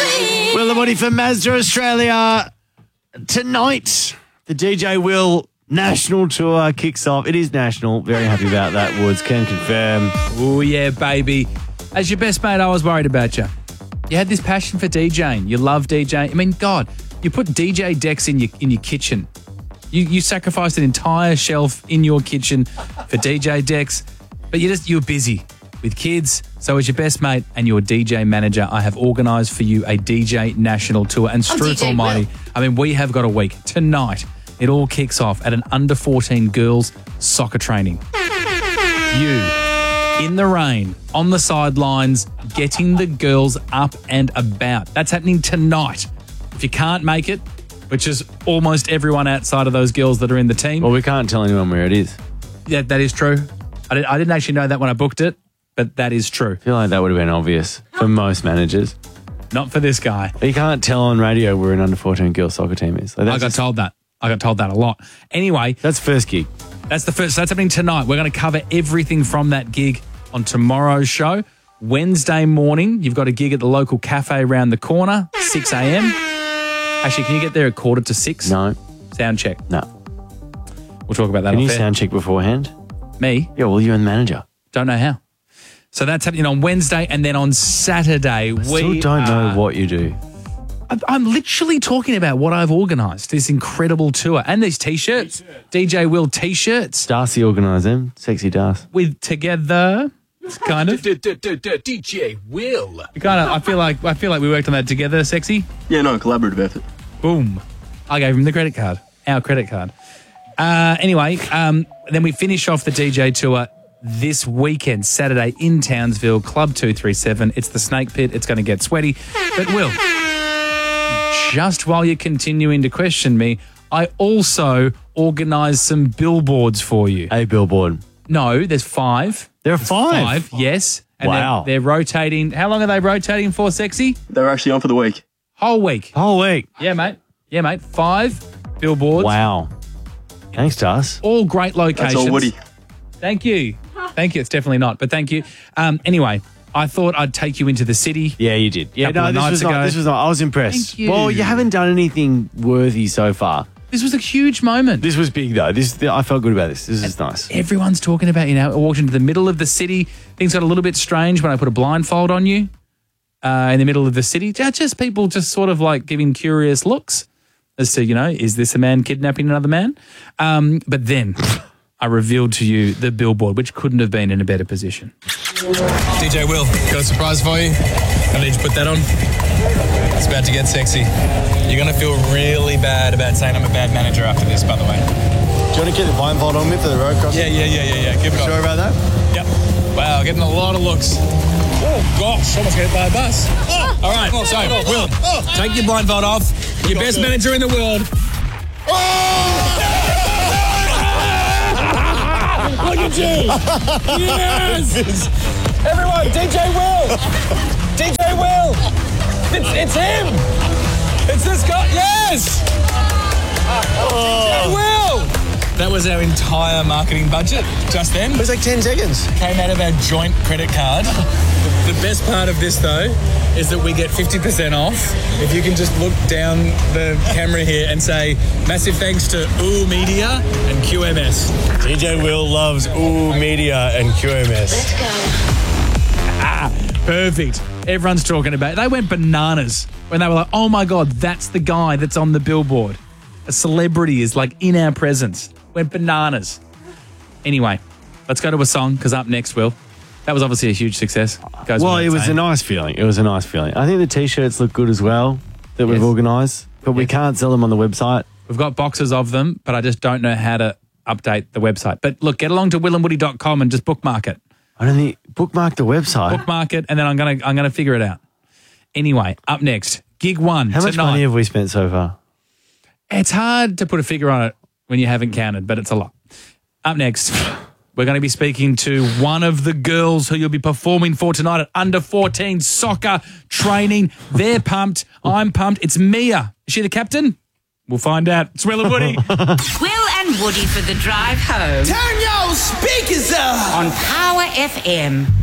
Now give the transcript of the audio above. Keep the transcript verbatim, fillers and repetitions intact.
Will and Woody for Mazda Australia. Tonight, the D J Will National Tour kicks off. It is national. Very happy about that, Woods. Can confirm. Oh, yeah, baby. As your best mate, I was worried about you. You had this passion for DJing. You love DJing. I mean, God, you put D J decks in your in your kitchen. You you sacrificed an entire shelf in your kitchen for D J decks, but you just you were busy with kids. So as your best mate and your D J manager, I have organised for you a D J national tour. And Struth Almighty, I mean, we have got a week. Tonight, it all kicks off at an under fourteen girls soccer training. You, in the rain, on the sidelines, getting the girls up and about. That's happening tonight. If you can't make it, which is almost everyone outside of those girls that are in the team. Well, we can't tell anyone where it is. Yeah, that is true. I, did, I didn't actually know that when I booked it, but that is true. I feel like that would have been obvious for most managers. Not for this guy. But you can't tell on radio where an under fourteen girls soccer team is. Like, I got just, told that. I got told that a lot. Anyway. That's first gig. That's the first. So that's happening tonight. We're going to cover everything from that gig on tomorrow's show. Wednesday morning, you've got a gig at the local cafe around the corner, six a.m. Actually, can you get there at quarter to six? No. Sound check? No. We'll talk about that. Can you off air. sound check beforehand? Me? Yeah, well, you're the manager. Don't know how. So that's happening on Wednesday, and then on Saturday, I we still don't are, know what you do. I'm- I'm literally talking about what I've organised, this incredible tour, and these T-shirts, D J Will T-shirts. Darcy organised them. Sexy Darcy. With together, it's kind of. D J Will. Kind of. I feel like I feel like we worked on that together, sexy. Yeah, no, collaborative effort. Boom. I gave him the credit card, our credit card. Uh, anyway, um, then we finish off the D J tour this weekend, Saturday in Townsville, Club two three seven. It's the Snake Pit. It's going to get sweaty. But Will, just while you're continuing to question me, I also organised some billboards for you. A billboard. No, there's five. There are There's five? Five, yes. And Wow. They're, they're rotating. How long are they rotating for, sexy? They were actually on for the week. Whole week. Whole week. Yeah, mate. Yeah, mate. Five billboards. Wow. Thanks, Darcy. All great locations. That's all Woody. Thank you. Thank you. It's definitely not, but thank you. Um, anyway, I thought I'd take you into the city. Yeah, you did. Yeah, Couple no, of this nights was, not, ago. this was not. I was impressed. Thank you. Well, you haven't done anything worthy so far. This was a huge moment. This was big, though. This I felt good about this. This is nice. Everyone's talking about you now. I walked into the middle of the city. Things got a little bit strange when I put a blindfold on you uh, in the middle of the city. Just just people just sort of like giving curious looks as to, you know, is this a man kidnapping another man? Um, but then I revealed to you the billboard, which couldn't have been in a better position. D J Will, got a surprise for you. I need you to put that on. It's about to get sexy. You're going to feel really bad about saying I'm a bad manager after this, by the way. Do you want to get the blindfold on me for the road crossing? Yeah, yeah, yeah, yeah, yeah. Give it Sure on. about that? Yep. Wow, getting a lot of looks. Oh, gosh, almost got hit by a bus. Oh, all right, so, Will, take your blindfold off. Your best manager in the world. Look at you. Yes. Everyone, D J Will. D J Will. It's, it's him. It's this guy. Yes. D J Will. That was our entire marketing budget just then. It was like ten seconds. Came out of our joint credit card. The best part of this, though, is that we get fifty percent off. If you can just look down the camera here and say, massive thanks to Ooh Media and Q M S. D J Will loves Ooh Media and Q M S. Let's go. Ah, perfect. Everyone's talking about it. They went bananas when they were like, oh my God, that's the guy that's on the billboard. A celebrity is like in our presence. Went bananas. Anyway, let's go to a song because up next, Will. That was obviously a huge success. Goes Well, without it was saying. a nice feeling. It was a nice feeling. I think the T-shirts look good as well that we've Yes. organised, but we Yes. can't sell them on the website. We've got boxes of them, but I just don't know how to update the website. But look, get along to will and woody dot com and just bookmark it. I don't think bookmark the website. Bookmark it, and then I'm gonna I'm gonna figure it out. Anyway, up next, gig one How much tonight. money have we spent so far? It's hard to put a figure on it when you haven't counted, but it's a lot. Up next, we're going to be speaking to one of the girls who you'll be performing for tonight at under fourteen soccer training. They're pumped. I'm pumped. It's Mia. Is she the captain? We'll find out. It's Will and Woody. Will and Woody for the drive home Turn your speakers up on Power F M.